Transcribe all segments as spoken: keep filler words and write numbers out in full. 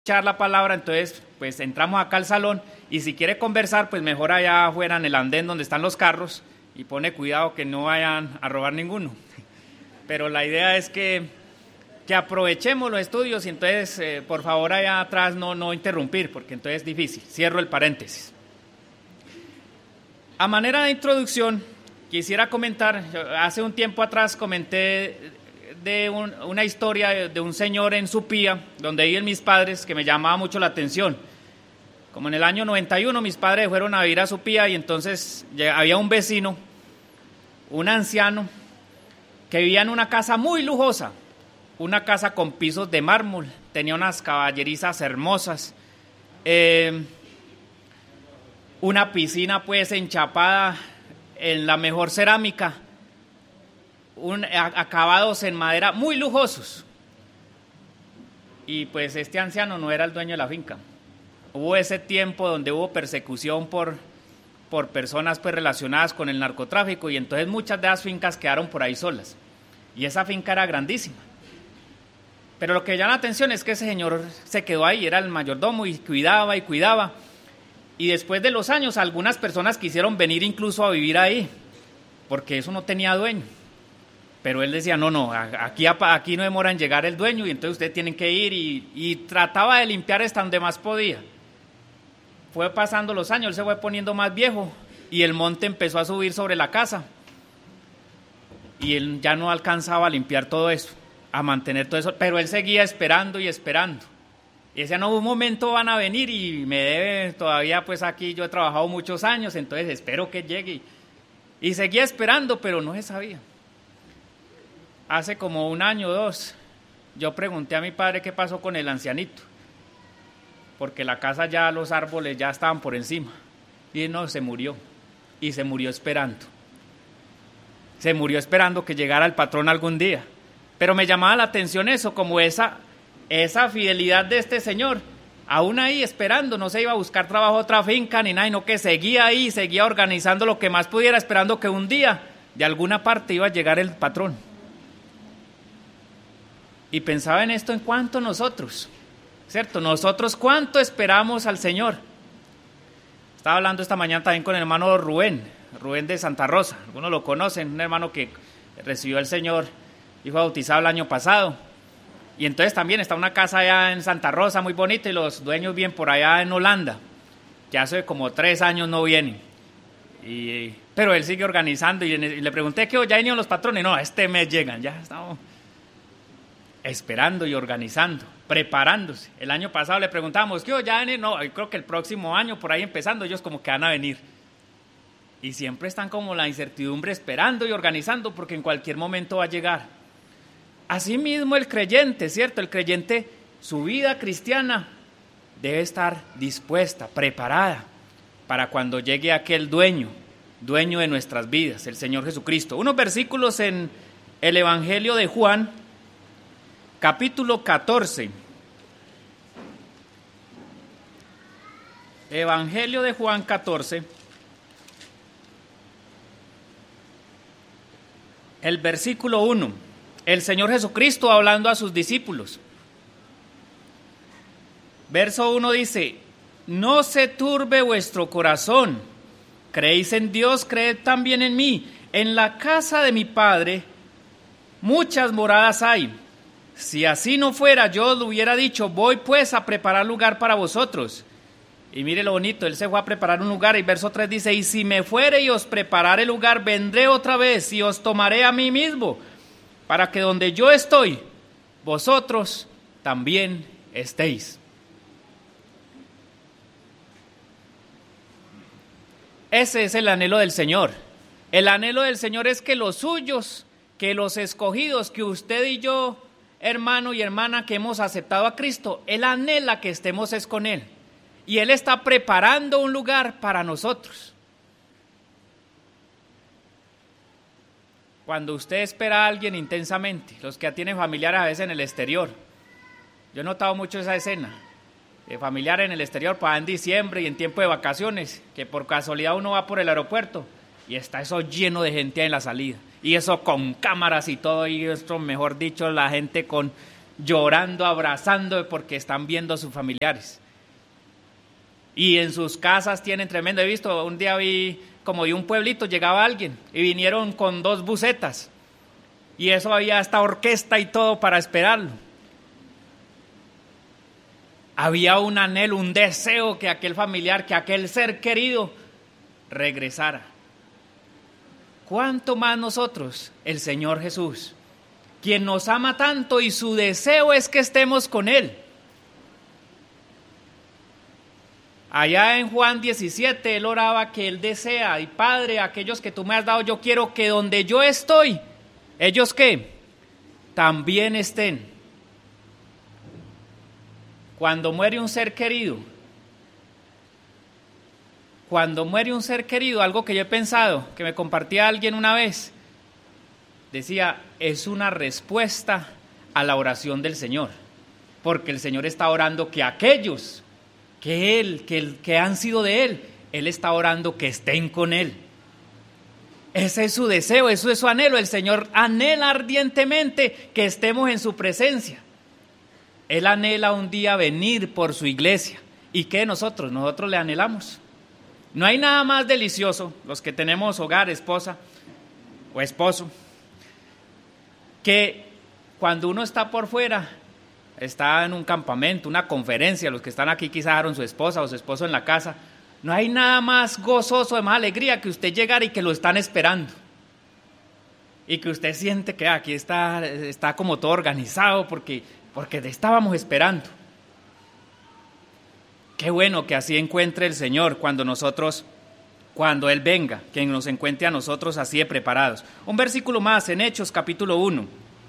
escuchar la palabra, entonces pues entramos acá al salón y si quiere conversar, pues mejor allá afuera en el andén donde están los carros y pone cuidado que no vayan a robar ninguno. Pero la idea es que, que aprovechemos los estudios y entonces eh, por favor allá atrás no, no interrumpir, porque entonces es difícil. Cierro el paréntesis. A manera de introducción, quisiera comentar, hace un tiempo atrás comenté de un, una historia de, de un señor en Supía, donde viven mis padres, que me llamaba mucho la atención. Como en el año noventa y uno mis padres fueron a vivir a Supía y entonces ya, había un vecino, un anciano, que vivía en una casa muy lujosa, una casa con pisos de mármol, tenía unas caballerizas hermosas, eh, una piscina pues enchapada en la mejor cerámica, Un, acabados en madera muy lujosos. Y pues este anciano no era el dueño de la finca. Hubo ese tiempo donde hubo persecución por, por personas pues relacionadas con el narcotráfico y entonces muchas de las fincas quedaron por ahí solas. Y esa finca era grandísima. Pero lo que llama la atención es que ese señor se quedó ahí, era el mayordomo y cuidaba y cuidaba. Y después de los años algunas personas quisieron venir incluso a vivir ahí, porque eso no tenía dueño. Pero él decía, no, no, aquí, aquí no demora en llegar el dueño y entonces ustedes tienen que ir y, y trataba de limpiar hasta donde más podía. Fue pasando los años, él se fue poniendo más viejo y el monte empezó a subir sobre la casa y él ya no alcanzaba a limpiar todo eso, a mantener todo eso, pero él seguía esperando y esperando. Y decía, no, un momento van a venir y me debe, todavía pues aquí yo he trabajado muchos años, entonces espero que llegue. Y seguía esperando, pero no se sabía. Hace como un año o dos, yo pregunté a mi padre qué pasó con el ancianito, porque la casa ya, los árboles ya estaban por encima, y no, se murió, y se murió esperando, se murió esperando que llegara el patrón algún día, pero me llamaba la atención eso, como esa, esa fidelidad de este señor, aún ahí esperando, no se iba a buscar trabajo a otra finca ni nada, sino que seguía ahí, seguía organizando lo que más pudiera, esperando que un día, de alguna parte iba a llegar el patrón. Y pensaba en esto en cuanto nosotros, ¿cierto? Nosotros cuánto esperamos al Señor. Estaba hablando esta mañana también con el hermano Rubén, Rubén de Santa Rosa. Algunos lo conocen, un hermano que recibió al Señor y fue bautizado el año pasado. Y entonces también está una casa allá en Santa Rosa muy bonita y los dueños viven por allá en Holanda. Ya hace como tres años no vienen. Y, pero él sigue organizando y le pregunté que ya vinieron los patrones. No, este mes llegan, ya estamos esperando y organizando, preparándose. El año pasado le preguntábamos, ¿qué ya venir? No, yo creo que el próximo año, por ahí empezando, ellos como que van a venir. Y siempre están como la incertidumbre esperando y organizando, porque en cualquier momento va a llegar. Asimismo el creyente, ¿cierto? El creyente, su vida cristiana debe estar dispuesta, preparada, para cuando llegue aquel dueño, dueño de nuestras vidas, el Señor Jesucristo. Unos versículos en el Evangelio de Juan, capítulo catorce. Evangelio de Juan catorce. El versículo uno. El Señor Jesucristo hablando a sus discípulos. Verso uno dice, no se turbe vuestro corazón. Creéis en Dios, creed también en mí. En la casa de mi Padre muchas moradas hay. Si así no fuera, yo os lo hubiera dicho, voy pues a preparar lugar para vosotros. Y mire lo bonito, él se fue a preparar un lugar, y verso tres dice, y si me fuere y os preparare lugar, vendré otra vez y os tomaré a mí mismo, para que donde yo estoy, vosotros también estéis. Ese es el anhelo del Señor. El anhelo del Señor es que los suyos, que los escogidos, que usted y yo, hermano y hermana que hemos aceptado a Cristo, Él anhela que estemos es con Él. Y Él está preparando un lugar para nosotros. Cuando usted espera a alguien intensamente, los que tienen familiares a veces en el exterior, yo he notado mucho esa escena, de familiares en el exterior, para en diciembre y en tiempo de vacaciones, que por casualidad uno va por el aeropuerto y está eso lleno de gente en la salida. Y eso con cámaras y todo, y esto, mejor dicho, la gente con llorando, abrazando porque están viendo a sus familiares. Y en sus casas tienen tremendo. He visto, un día vi como de un pueblito llegaba alguien y vinieron con dos busetas. Y eso había esta orquesta y todo para esperarlo. Había un anhelo, un deseo que aquel familiar, que aquel ser querido regresara. ¿Cuánto más nosotros, el Señor Jesús, quien nos ama tanto y su deseo es que estemos con Él? Allá en Juan diecisiete, Él oraba que Él desea, y Padre, aquellos que tú me has dado, yo quiero que donde yo estoy, ¿ellos qué? También estén. Cuando muere un ser querido, cuando muere un ser querido, algo que yo he pensado, que me compartía alguien una vez, decía, es una respuesta a la oración del Señor, porque el Señor está orando que aquellos que Él, que, el, que han sido de Él, Él está orando que estén con Él. Ese es su deseo, eso es su anhelo. El Señor anhela ardientemente que estemos en su presencia. Él anhela un día venir por su iglesia. ¿Y qué nosotros? Nosotros le anhelamos. No hay nada más delicioso, los que tenemos hogar, esposa o esposo, que cuando uno está por fuera, está en un campamento, una conferencia, los que están aquí quizás dejaron su esposa o su esposo en la casa, no hay nada más gozoso, de más alegría que usted llegar y que lo están esperando. Y que usted siente que aquí está, está como todo organizado porque, porque te estábamos esperando. Qué bueno que así encuentre el Señor cuando nosotros, cuando Él venga, que nos encuentre a nosotros así de preparados. Un versículo más en Hechos capítulo uno.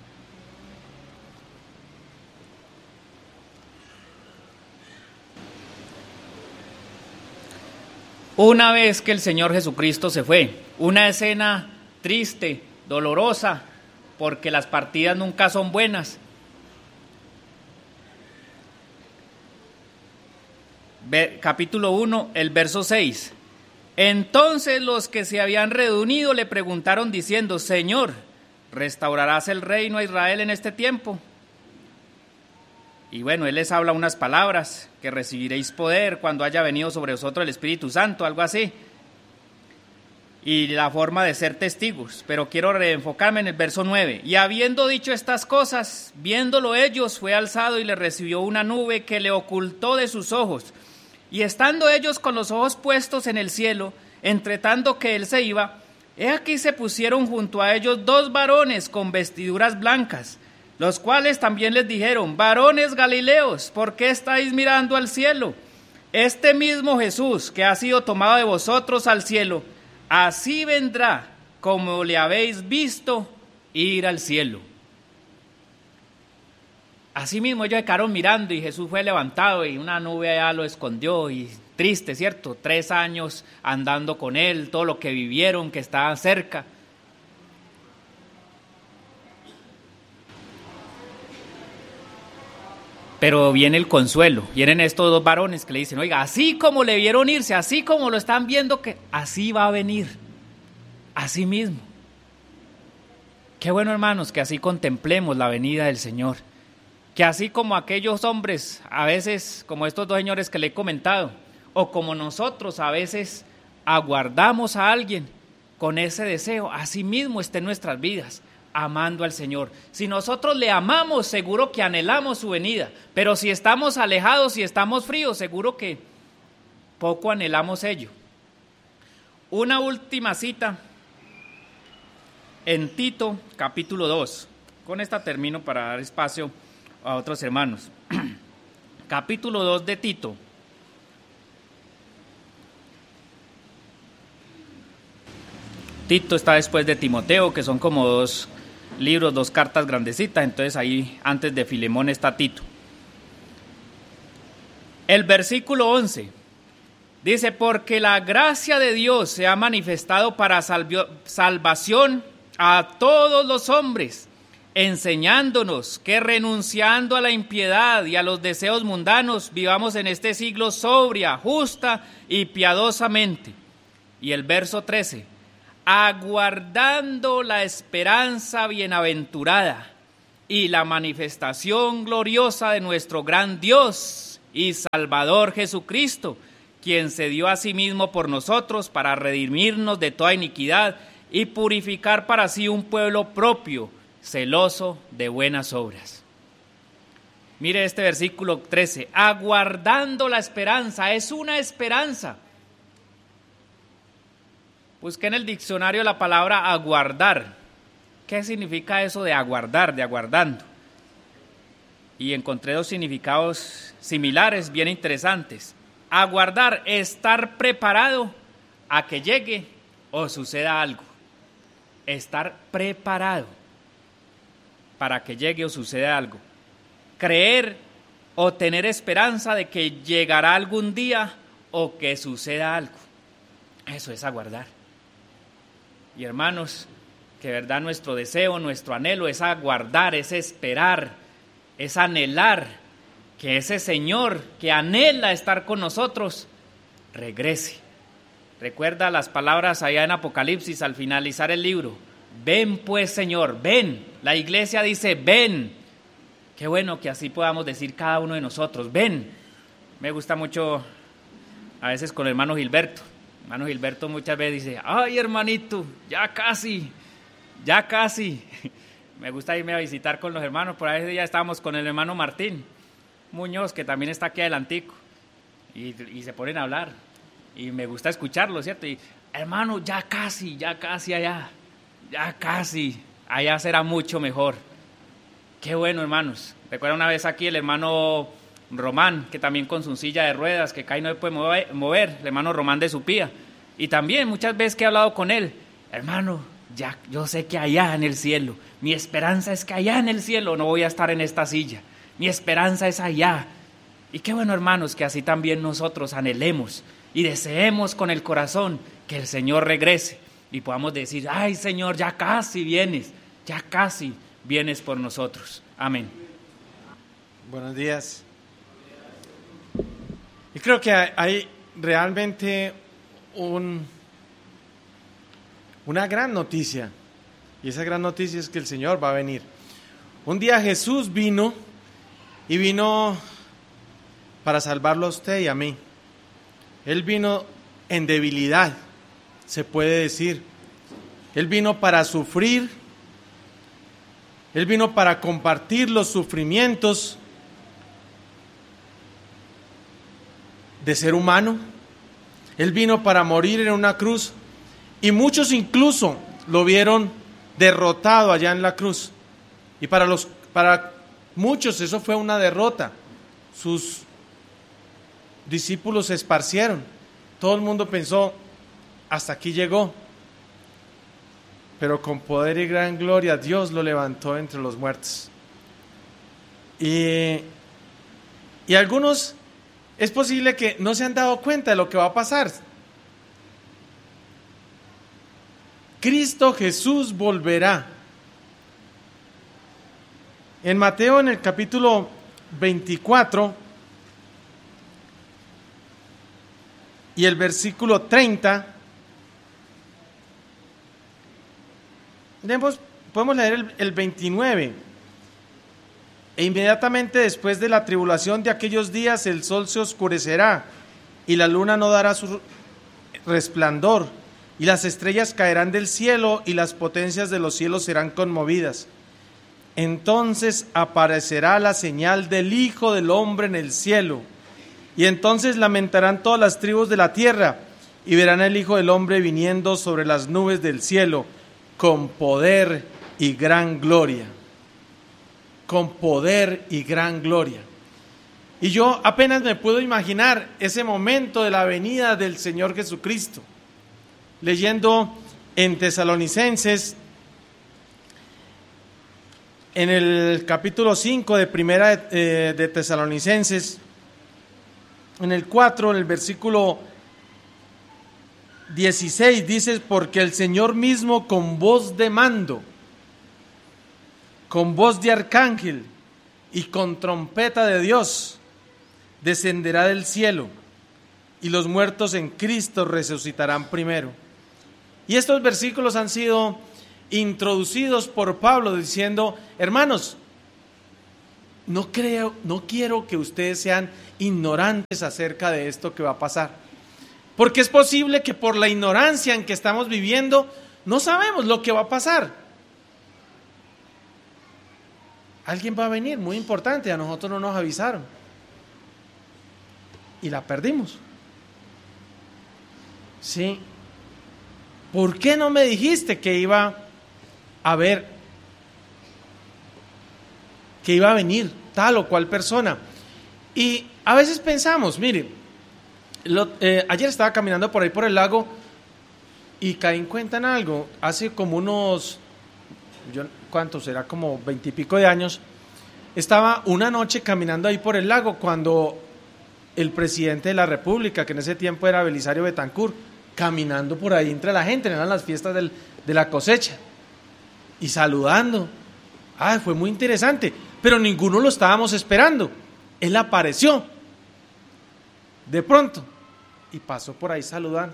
Una vez que el Señor Jesucristo se fue, una escena triste, dolorosa, porque las partidas nunca son buenas. Capítulo uno, el verso seis. Entonces los que se habían reunido le preguntaron diciendo, Señor, ¿restaurarás el reino a Israel en este tiempo? Y bueno, Él les habla unas palabras, que recibiréis poder cuando haya venido sobre vosotros el Espíritu Santo, algo así. Y la forma de ser testigos, pero quiero reenfocarme en el verso nueve. Y habiendo dicho estas cosas, viéndolo ellos, fue alzado y le recibió una nube que le ocultó de sus ojos. Y estando ellos con los ojos puestos en el cielo, entre tanto que Él se iba, he aquí se pusieron junto a ellos dos varones con vestiduras blancas, los cuales también les dijeron, varones Galileos, ¿por qué estáis mirando al cielo? Este mismo Jesús que ha sido tomado de vosotros al cielo, así vendrá como le habéis visto ir al cielo. Así mismo ellos se quedaron mirando y Jesús fue levantado y una nube allá lo escondió y triste, ¿cierto? Tres años andando con Él, todo lo que vivieron, que estaban cerca. Pero viene el consuelo, vienen estos dos varones que le dicen, oiga, así como le vieron irse, así como lo están viendo, que así va a venir, así mismo. Qué bueno, hermanos, que así contemplemos la venida del Señor, que así como aquellos hombres, a veces como estos dos señores que le he comentado, o como nosotros a veces aguardamos a alguien con ese deseo, así mismo esté en nuestras vidas, amando al Señor. Si nosotros le amamos, seguro que anhelamos su venida, pero si estamos alejados, si estamos fríos, seguro que poco anhelamos ello. Una última cita en Tito, capítulo dos. Con esta termino para dar espacio a otros hermanos. Capítulo dos de Tito. Tito está después de Timoteo, que son como dos libros, dos cartas grandecitas, entonces ahí antes de Filemón está Tito. El versículo once dice, porque la gracia de Dios se ha manifestado para salvio, salvación a todos los hombres, enseñándonos que renunciando a la impiedad y a los deseos mundanos, vivamos en este siglo sobria, justa y piadosamente. Y el verso trece, aguardando la esperanza bienaventurada y la manifestación gloriosa de nuestro gran Dios y Salvador Jesucristo, quien se dio a sí mismo por nosotros para redimirnos de toda iniquidad y purificar para sí un pueblo propio, celoso de buenas obras. Mire este versículo trece, aguardando la esperanza, es una esperanza. Busqué en el diccionario la palabra aguardar. ¿Qué significa eso de aguardar, de aguardando? Y encontré dos significados similares, bien interesantes. Aguardar, estar preparado a que llegue o suceda algo. Estar preparado para que llegue o suceda algo. Creer o tener esperanza de que llegará algún día o que suceda algo. Eso es aguardar. Y hermanos, que de verdad nuestro deseo, nuestro anhelo es aguardar, es esperar, es anhelar que ese Señor que anhela estar con nosotros regrese. Recuerda las palabras allá en Apocalipsis al finalizar el libro. Ven pues, Señor, ven. La iglesia dice, ven. Qué bueno que así podamos decir cada uno de nosotros, ven. Me gusta mucho a veces con el hermano Gilberto. Hermano Gilberto muchas veces dice, ay hermanito, ya casi, ya casi. Me gusta irme a visitar con los hermanos. Por ahí ya estábamos con el hermano Martín Muñoz, que también está aquí adelantico, y, y se ponen a hablar. Y me gusta escucharlo, ¿cierto? Y hermano, ya casi, ya casi allá, ya casi, allá será mucho mejor. Qué bueno, hermanos. Recuerda una vez aquí el hermano Román, que también con su silla de ruedas, que cae no se puede mover, el hermano Román de Supía. Y también muchas veces que he hablado con él, hermano, ya yo sé que allá en el cielo, mi esperanza es que allá en el cielo no voy a estar en esta silla. Mi esperanza es allá. Y qué bueno, hermanos, que así también nosotros anhelemos y deseemos con el corazón que el Señor regrese y podamos decir, ay Señor, ya casi vienes, ya casi vienes por nosotros. Amén. Buenos días. Y creo que hay realmente un, una gran noticia, y esa gran noticia es que el Señor va a venir. Un día Jesús vino y vino para salvarlo a usted y a mí. Él vino en debilidad, se puede decir. Él vino para sufrir. Él vino para compartir los sufrimientos de ser humano. Él vino para morir en una cruz. Y muchos incluso lo vieron derrotado allá en la cruz. Y para los, para muchos eso fue una derrota. Sus discípulos se esparcieron. Todo el mundo pensó, hasta aquí llegó. Pero con poder y gran gloria Dios lo levantó entre los muertos. Y, y algunos es posible que no se han dado cuenta de lo que va a pasar. Cristo Jesús volverá. En Mateo, en el capítulo veinticuatro y el versículo treinta, podemos leer el, el veintinueve. E inmediatamente después de la tribulación de aquellos días el sol se oscurecerá y la luna no dará su resplandor y las estrellas caerán del cielo y las potencias de los cielos serán conmovidas. Entonces aparecerá la señal del Hijo del Hombre en el cielo y entonces lamentarán todas las tribus de la tierra y verán al Hijo del Hombre viniendo sobre las nubes del cielo con poder y gran gloria. Con poder y gran gloria. Y yo apenas me puedo imaginar ese momento de la venida del Señor Jesucristo. Leyendo en Tesalonicenses, en el capítulo cinco de primera de, de Tesalonicenses, en el cuatro, en el versículo dieciséis, dice, porque el Señor mismo con voz de mando, con voz de arcángel y con trompeta de Dios, descenderá del cielo y los muertos en Cristo resucitarán primero. Y estos versículos han sido introducidos por Pablo diciendo, hermanos, no creo, no quiero que ustedes sean ignorantes acerca de esto que va a pasar. Porque es posible que por la ignorancia en que estamos viviendo, no sabemos lo que va a pasar. Alguien va a venir muy importante, a nosotros no nos avisaron. Y la perdimos. Sí. ¿Por qué no me dijiste que iba a ver, que iba a venir tal o cual persona? Y a veces pensamos, mire, lo, eh, ayer estaba caminando por ahí por el lago y caí en cuenta en algo. Hace como unos, yo, ¿cuánto será? Como veintipico de años. Estaba una noche caminando ahí por el lago cuando el presidente de la República, que en ese tiempo era Belisario Betancur, caminando por ahí entre la gente, eran las fiestas del, de la cosecha, y saludando. Ah, fue muy interesante, pero ninguno lo estábamos esperando. Él apareció de pronto y pasó por ahí saludando.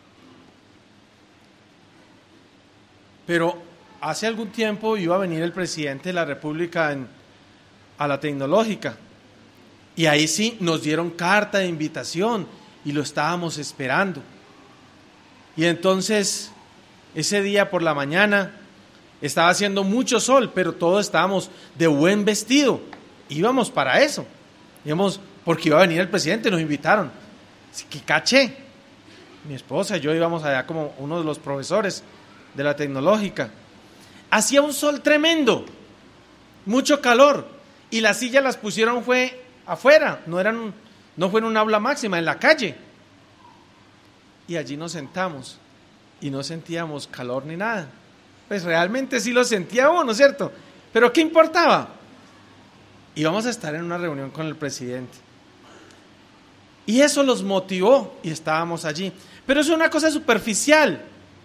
Pero hace algún tiempo iba a venir el presidente de la República en, a la Tecnológica, y ahí sí nos dieron carta de invitación y lo estábamos esperando. Y entonces ese día por la mañana estaba haciendo mucho sol, pero todos estábamos de buen vestido. Íbamos para eso, íbamos porque iba a venir el presidente, nos invitaron. Así que caché, mi esposa y yo íbamos allá como uno de los profesores de la Tecnológica. Hacía un sol tremendo, mucho calor, y las sillas las pusieron fue afuera, no eran, no fue en un aula máxima, en la calle. Y allí nos sentamos y no sentíamos calor ni nada. Pues realmente sí lo sentía uno, ¿no es cierto? Pero ¿qué importaba? Íbamos a estar en una reunión con el presidente. Y eso los motivó y estábamos allí. Pero es una cosa superficial.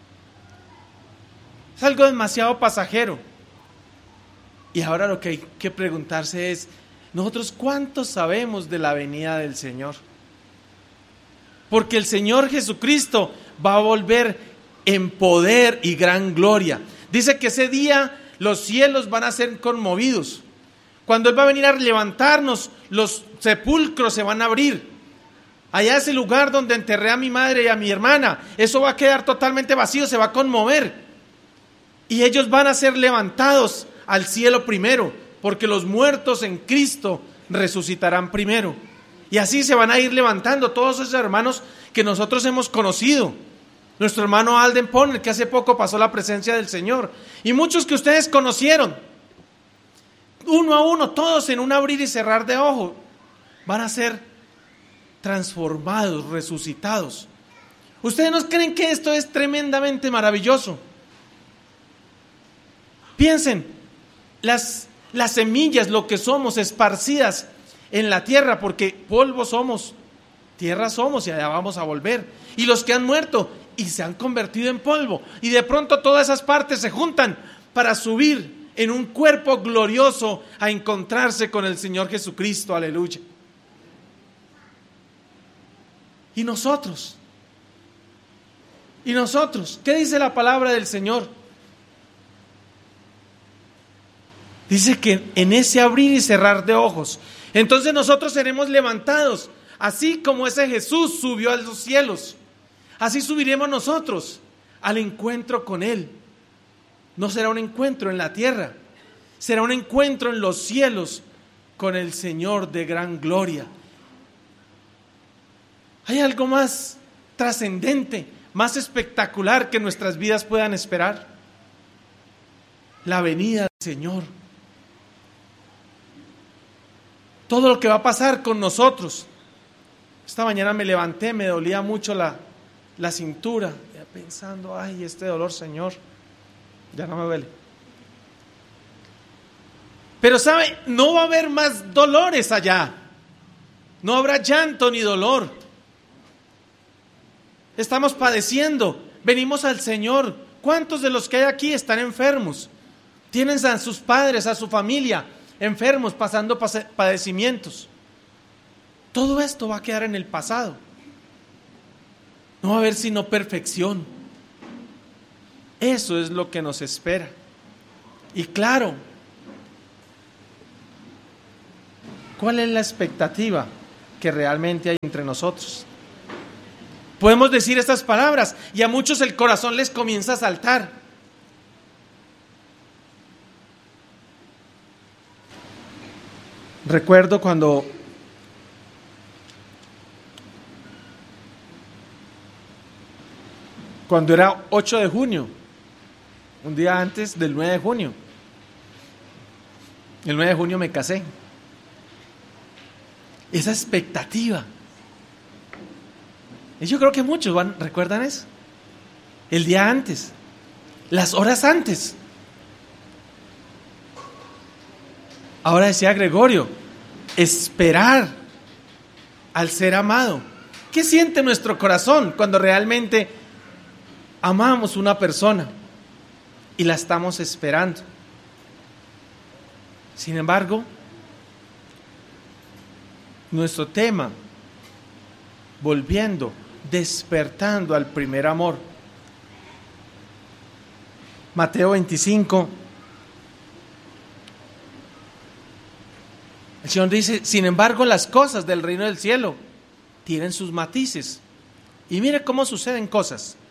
Es algo demasiado pasajero. Y ahora lo que hay que preguntarse es, nosotros ¿cuánto sabemos de la venida del Señor? Porque el Señor Jesucristo va a volver en poder y gran gloria. Dice que ese día los cielos van a ser conmovidos. Cuando Él va a venir a levantarnos, los sepulcros se van a abrir. Allá ese lugar donde enterré a mi madre y a mi hermana, eso va a quedar totalmente vacío, se va a conmover. Y ellos van a ser levantados al cielo primero, porque los muertos en Cristo resucitarán primero. Y así se van a ir levantando todos esos hermanos que nosotros hemos conocido. Nuestro hermano Alden Poner, que hace poco pasó la presencia del Señor. Y muchos que ustedes conocieron. Uno a uno, todos en un abrir y cerrar de ojos. Van a ser transformados, resucitados. ¿Ustedes no creen que esto es tremendamente maravilloso? Piensen, las, las semillas, lo que somos, esparcidas en la tierra, porque polvo somos, tierra somos y allá vamos a volver. Y los que han muerto y se han convertido en polvo, y de pronto todas esas partes se juntan para subir en un cuerpo glorioso a encontrarse con el Señor Jesucristo, aleluya. Y nosotros, y nosotros, ¿qué dice la palabra del Señor? Dice que en ese abrir y cerrar de ojos, entonces nosotros seremos levantados, así como ese Jesús subió a los cielos, así subiremos nosotros al encuentro con Él. No será un encuentro en la tierra, será un encuentro en los cielos con el Señor de gran gloria. ¿Hay algo más trascendente, más espectacular que nuestras vidas puedan esperar? La venida del Señor. Todo lo que va a pasar con nosotros. Esta mañana me levanté, me dolía mucho la, la cintura, ya pensando, ay, este dolor, Señor, ya no me duele. Pero sabe, no va a haber más dolores allá. No habrá llanto ni dolor. Estamos padeciendo, venimos al Señor. ¿Cuántos de los que hay aquí están enfermos? Tienen a sus padres, a su familia enfermos, pasando padecimientos. Todo esto va a quedar en el pasado. No va a haber sino perfección. Eso es lo que nos espera. Y claro, ¿Cuál es la expectativa que realmente hay entre nosotros? Podemos decir estas palabras y a muchos el corazón les comienza a saltar. Recuerdo cuando cuando era ocho de junio, un día antes del nueve de junio. El nueve de junio me casé. Esa expectativa. Y yo creo que muchos van, ¿recuerdan eso? El día antes, las horas antes. Ahora decía Gregorio, esperar al ser amado. ¿Qué siente nuestro corazón cuando realmente amamos una persona y la estamos esperando? Sin embargo, nuestro tema, volviendo, despertando al primer amor. Mateo veinticinco. El Señor dice, sin embargo, las cosas del reino del cielo tienen sus matices. Y mire cómo suceden cosas.